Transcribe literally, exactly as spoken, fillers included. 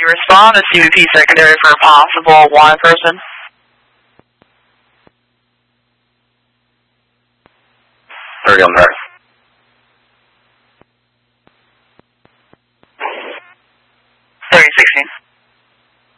you respond to C V P secondary for a possible wanted person? thirty on that.